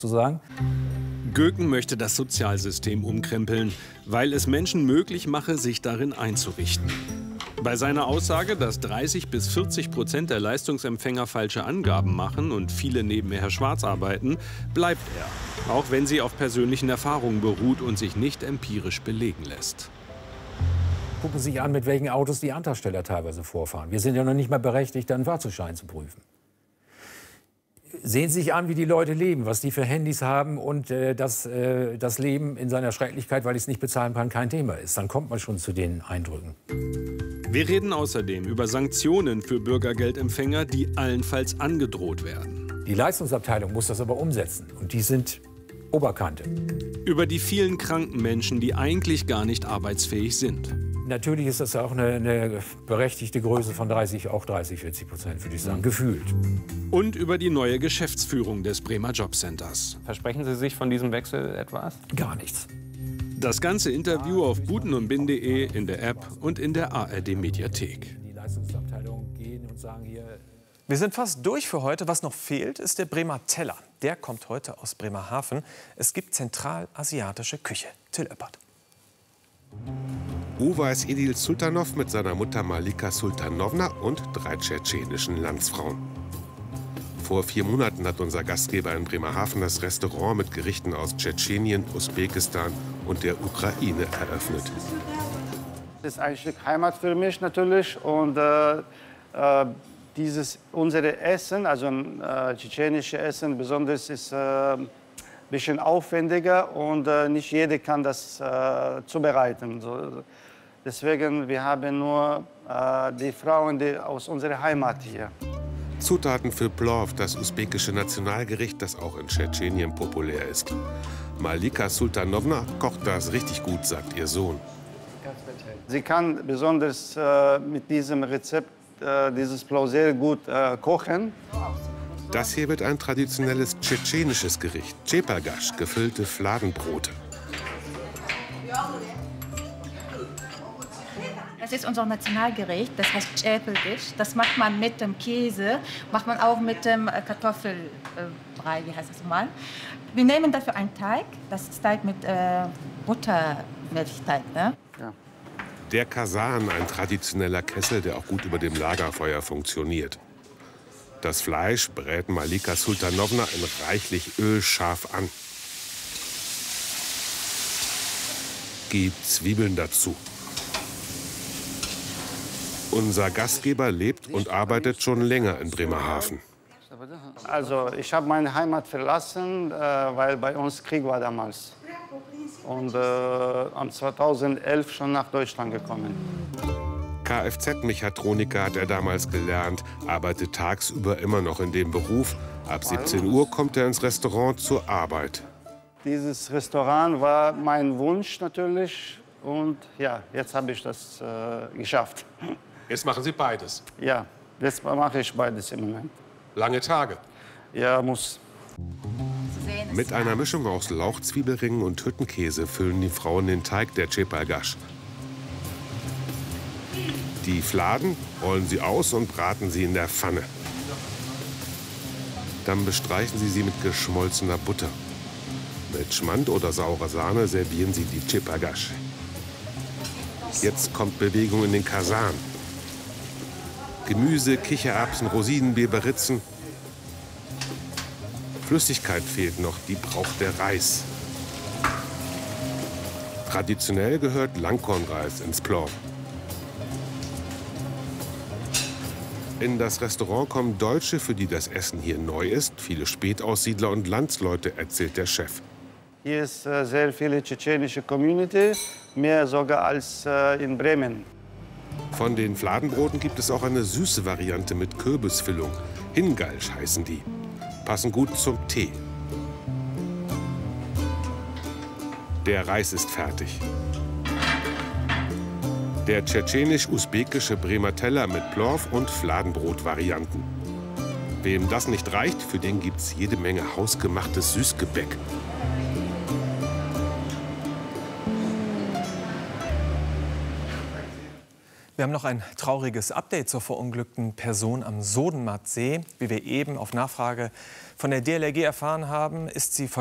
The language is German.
zu sagen. Göken möchte das Sozialsystem umkrempeln, weil es Menschen möglich mache, sich darin einzurichten. Bei seiner Aussage, dass 30–40% der Leistungsempfänger falsche Angaben machen und viele nebenher schwarz arbeiten, bleibt er, auch wenn sie auf persönlichen Erfahrungen beruht und sich nicht empirisch belegen lässt. Gucken Sie sich an, mit welchen Autos die Antragsteller teilweise vorfahren. Wir sind ja noch nicht mal berechtigt, einen Fahrzeugschein zu prüfen. Sehen Sie sich an, wie die Leute leben, was die für Handys haben und dass das Leben in seiner Schrecklichkeit, weil ich es nicht bezahlen kann, kein Thema ist. Dann kommt man schon zu den Eindrücken. Wir reden außerdem über Sanktionen für Bürgergeldempfänger, die allenfalls angedroht werden. Die Leistungsabteilung muss das aber umsetzen und die sind Oberkante. Über die vielen kranken Menschen, die eigentlich gar nicht arbeitsfähig sind. Natürlich ist das auch eine berechtigte Größe von 30–40%, würde ich sagen, gefühlt. Und über die neue Geschäftsführung des Bremer Jobcenters. Versprechen Sie sich von diesem Wechsel etwas? Gar nichts. Das ganze Interview auf butenundbin.de, in der App und in der ARD-Mediathek. Die Leistungsabteilung gehen und sagen hier... Wir sind fast durch für heute. Was noch fehlt, ist der Bremer Teller. Der kommt heute aus Bremerhaven. Es gibt zentralasiatische Küche. Till Oeppert. Uwais Edil Sultanov mit seiner Mutter Malika Sultanowna und 3 tschetschenischen Landsfrauen. Vor 4 Monaten hat unser Gastgeber in Bremerhaven das Restaurant mit Gerichten aus Tschetschenien, Usbekistan und der Ukraine eröffnet. Das ist ein Stück Heimat für mich natürlich und unser Essen, also tschetschenisches Essen besonders, ist ein bisschen aufwendiger und nicht jeder kann das zubereiten. So, deswegen wir haben nur die Frauen aus unserer Heimat hier. Zutaten für Plov, das usbekische Nationalgericht, das auch in Tschetschenien populär ist. Malika Sultanowna kocht das richtig gut, sagt ihr Sohn. Sie kann besonders mit diesem Rezept dieses Plov sehr gut kochen. Das hier wird ein traditionelles tschetschenisches Gericht, Tschepagasch, gefüllte Fladenbrote. Das ist unser Nationalgericht, das heißt Tschepagasch. Das macht man mit dem Käse, macht man auch mit dem Kartoffelbrei, wie heißt das mal. Wir nehmen dafür einen Teig, das ist Teig mit Buttermilchteig, ne? Ja. Der Kasan, ein traditioneller Kessel, der auch gut über dem Lagerfeuer funktioniert. Das Fleisch brät Malika Sultanowna in reichlich Öl scharf an. Gibt Zwiebeln dazu. Unser Gastgeber lebt und arbeitet schon länger in Bremerhaven. Also ich habe meine Heimat verlassen, weil bei uns Krieg war damals. Und am 2011 schon nach Deutschland gekommen. Kfz-Mechatroniker hat er damals gelernt, arbeitet tagsüber immer noch in dem Beruf. Ab 17 Uhr kommt er ins Restaurant zur Arbeit. Dieses Restaurant war mein Wunsch natürlich. Und ja, jetzt habe ich das geschafft. Jetzt machen Sie beides? Ja, jetzt mache ich beides im Moment. Lange Tage? Ja, muss. Mit einer Mischung aus Lauchzwiebelringen und Hüttenkäse füllen die Frauen den Teig der Tschepagasch. Die Fladen rollen sie aus und braten sie in der Pfanne. Dann bestreichen sie sie mit geschmolzener Butter. Mit Schmand oder saurer Sahne servieren sie die Tschepagasch. Jetzt kommt Bewegung in den Kasan. Gemüse, Kichererbsen, Rosinen, Berberitzen. Flüssigkeit fehlt noch, die braucht der Reis. Traditionell gehört Langkornreis ins Plov. In das Restaurant kommen Deutsche, für die das Essen hier neu ist, viele Spätaussiedler und Landsleute, erzählt der Chef. Hier ist sehr viele tschetschenische Community, mehr sogar als in Bremen. Von den Fladenbroten gibt es auch eine süße Variante mit Kürbisfüllung. Hingalsch heißen die. Passen gut zum Tee. Der Reis ist fertig. Der tschetschenisch-usbekische Bremer Teller mit Plov und Fladenbrot-Varianten. Wem das nicht reicht, für den gibt's jede Menge hausgemachtes Süßgebäck. Wir haben noch ein trauriges Update zur verunglückten Person am Sodenmattsee. Wie wir eben auf Nachfrage von der DLRG erfahren haben, ist sie